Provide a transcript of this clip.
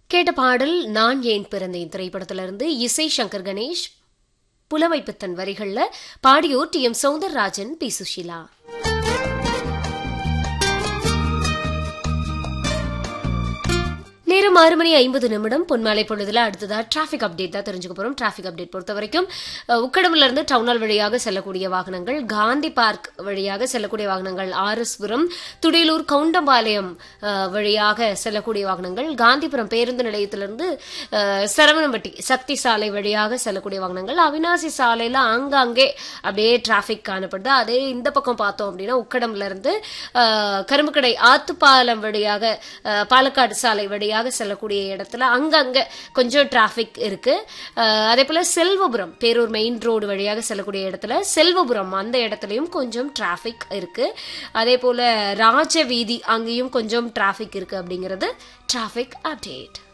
கேட்ட பாடல் நான் ஏன் பிறந்தேன் திரைப்படத்திலிருந்து இசை சங்கர் கணேஷ், புலமைப்பித்தன் வரிகள்ல பாடியோர் D M Soundararajan, B Sushila. நேரம் 6:50 பொன்மாலை பொழுதுல அடுத்ததா டிராபிக் அப்டேட் தான் தெரிஞ்சுக்க போறோம். டிராபிக் அப்டேட் பொறுத்த வரைக்கும் உக்கடம்ல இருந்து டவுனால் வழியாக செல்லக்கூடிய வாகனங்கள், காந்தி பார்க் வழியாக செல்லக்கூடிய வாகனங்கள், ஆர்எஸ்புரம், துடியலூர், கவுண்டம்பாளையம் வழியாக செல்லக்கூடிய வாகனங்கள், காந்திபுரம் பேருந்து நிலையத்திலிருந்து சரவணம்பட்டி சக்தி சாலை வழியாக செல்லக்கூடிய வாகனங்கள், அவினாசி சாலையில அங்கங்கே அப்படியே டிராபிக் காணப்படுது. அதே இந்த பக்கம் பார்த்தோம் அப்படின்னா உக்கடம்ல இருந்து கரும்புக்கடை ஆத்துப்பாலம் வழியாக பாலக்காடு சாலை வழியாக செல்லக்கூடிய இடத்துல அங்கங்க கொஞ்சம் டிராபிக் இருக்கு. அதே போல செல்வபுரம் பேரூர் மெயின் ரோடு வழியாக செல்லக்கூடிய இடத்துல செல்வபுரம் அந்த இடத்துலயும் கொஞ்சம் டிராபிக் இருக்கு. அதே போல ராஜவீதி அங்கேயும் கொஞ்சம் டிராபிக் இருக்கு. அப்படிங்கிறது டிராபிக் அப்டேட்.